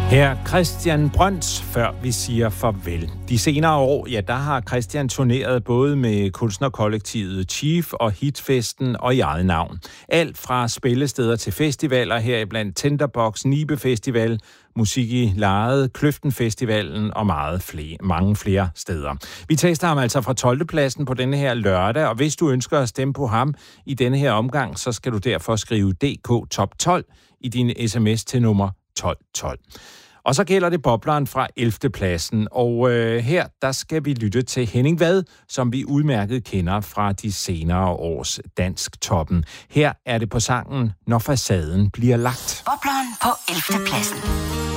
Her Christian Brøns, før vi siger farvel. De senere år, ja, der har Christian turneret både med kunstnerkollektivet Chief og Hitfesten og i eget navn. Alt fra spillesteder til festivaler, heriblandt Tinderbox, Nibe Festival, Musik i Lejet, Kløften Festivalen og mange flere steder. Vi tester ham altså fra 12. pladsen på denne her lørdag, og hvis du ønsker at stemme på ham i denne her omgang, så skal du derfor skrive DK Top 12 i din sms til nummer 1212. Og så gælder det bobleren fra 11. pladsen, og her der skal vi lytte til Henning Vad, som vi udmærket kender fra de senere års Dansk Toppen. Her er det på sangen Når facaden bliver lagt. Bobleren på 11. pladsen.